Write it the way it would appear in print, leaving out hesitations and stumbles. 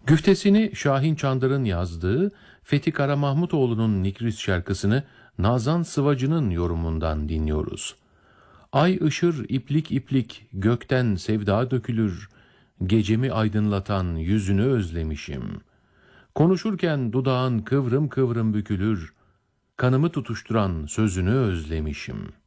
Güftesini Şahin Çandır'ın yazdığı Fethi Karamahmutoğlu'nun Nikris şarkısını Nazan Sıvacı'nın yorumundan dinliyoruz. Ay ışır iplik iplik, gökten sevda dökülür, gecemi aydınlatan yüzünü özlemişim. Konuşurken dudağın kıvrım kıvrım bükülür, kanımı tutuşturan sözünü özlemişim.''